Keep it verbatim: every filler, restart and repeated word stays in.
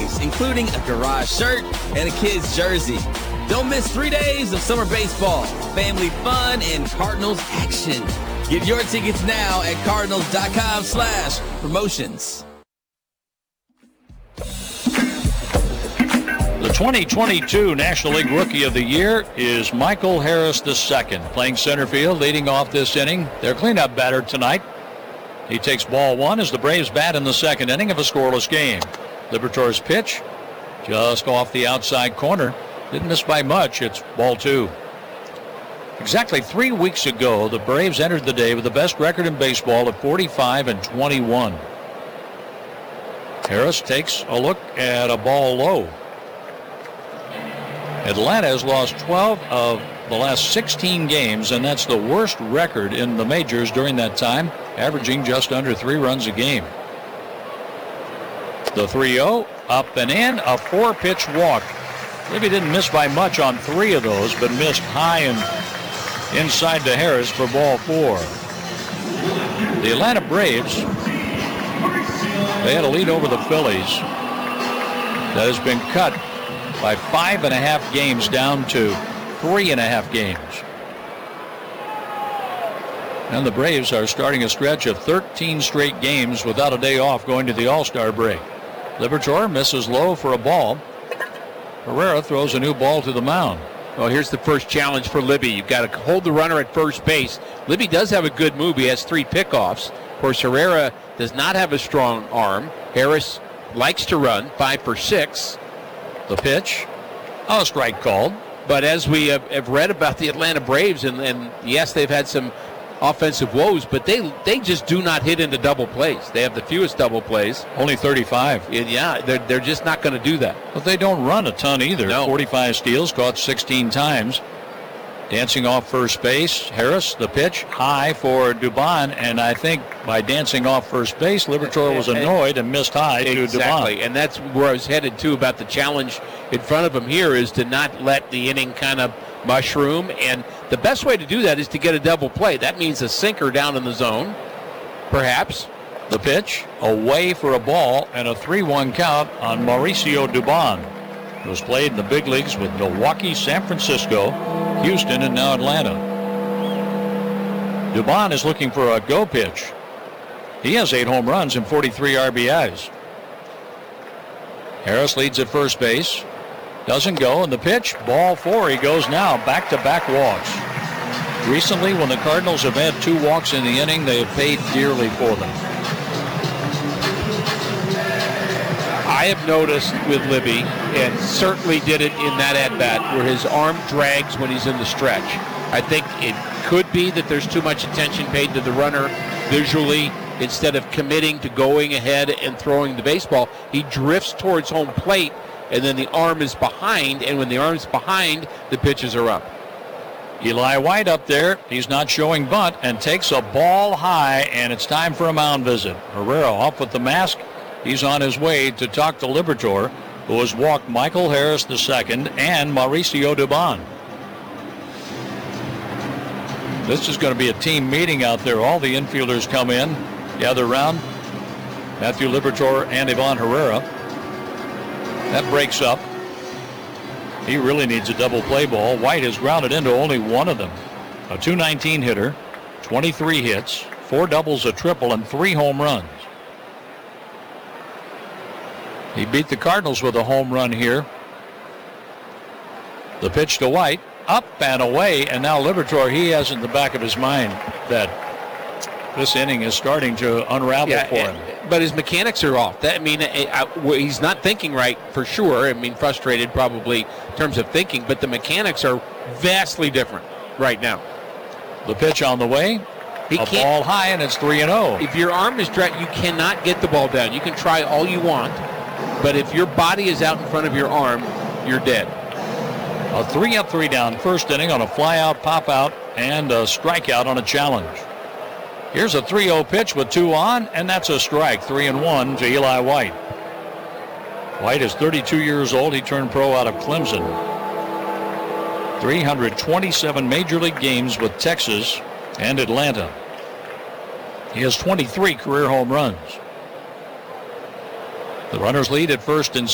Braves, including a garage shirt and a kid's jersey. Don't miss three days of summer baseball, family fun, and Cardinals action. Get your tickets now at cardinals.com slash promotions. The twenty twenty-two National League Rookie of the Year is Michael Harris the second, playing center field, leading off this inning. Their cleanup batter tonight. He takes ball one as the Braves bat in the second inning of a scoreless game. Liberators pitch just off the outside corner. Didn't miss by much. It's ball two. Exactly three weeks ago, the Braves entered the day with the best record in baseball at forty-five and twenty-one. Harris takes a look at a ball low. Atlanta has lost twelve of the last sixteen games, and that's the worst record in the majors during that time, averaging just under three runs a game. The three oh, up and in, a four-pitch walk. Libby didn't miss by much on three of those, but missed high and inside to Harris for ball four. The Atlanta Braves, they had a lead over the Phillies that has been cut by five and a half games down to three and a half games. And the Braves are starting a stretch of thirteen straight games without a day off going to the All-Star break. Liberatore misses low for a ball. Herrera throws a new ball to the mound. Well, here's the first challenge for Libby. You've got to hold the runner at first base. Libby does have a good move. He has three pickoffs. Of course, Herrera does not have a strong arm. Harris likes to run, five for six. The pitch, oh, a strike called. But as we have, have read about the Atlanta Braves, and, and yes, they've had some offensive woes, but they they just do not hit into double plays. They have the fewest double plays. Only thirty-five. And yeah, they're, they're just not going to do that. But they don't run a ton either. No. forty-five steals, caught sixteen times. Dancing off first base, Harris, the pitch, high for Dubon, and I think by dancing off first base, Liberatore was annoyed and missed high to Dubon. Exactly, and that's where I was headed to about the challenge in front of him here is to not let the inning kind of mushroom, and the best way to do that is to get a double play. That means a sinker down in the zone, perhaps. The pitch, away for a ball, and a three one count on Mauricio Dubon. It was played in the big leagues with Milwaukee, San Francisco, Houston, and now Atlanta. Dubon is looking for a go pitch. He has eight home runs and forty-three R B Is. Harris leads at first base. Doesn't go, and the pitch, ball four. He goes now, back-to-back walks. Recently, when the Cardinals have had two walks in the inning, they have paid dearly for them. I have noticed with Libby, and certainly did it in that at-bat, where his arm drags when he's in the stretch. I think it could be that there's too much attention paid to the runner visually. Instead of committing to going ahead and throwing the baseball, he drifts towards home plate, and then the arm is behind, and when the arm's behind, the pitches are up. Eli White up there. He's not showing bunt and takes a ball high, and it's time for a mound visit. Herrera off with the mask. He's on his way to talk to Liberatore, who has walked Michael Harris the second and Mauricio Dubon. This is going to be a team meeting out there. All the infielders come in, gather around Matthew Liberatore and Ivan Herrera. That breaks up. He really needs a double play ball. White has grounded into only one of them. A two nineteen hitter, twenty-three hits, four doubles, a triple, and three home runs. He beat the Cardinals with a home run here. The pitch to White, up and away, and now Liberatore, he has in the back of his mind that this inning is starting to unravel yeah, for him. But his mechanics are off. That, I mean, I, I, he's not thinking right for sure. I mean, frustrated probably in terms of thinking, but the mechanics are vastly different right now. The pitch on the way, he a ball high, and it's three and oh. If your arm is dragged, you cannot get the ball down. You can try all you want, but if your body is out in front of your arm, you're dead. A three up, three down first inning on a fly out, pop out, and a strikeout on a challenge. Here's a three oh pitch with two on, and that's a strike. Three and one to Eli White. White is thirty-two years old. He turned pro out of Clemson. three hundred twenty-seven major league games with Texas and Atlanta. He has twenty-three career home runs. The runners lead at first and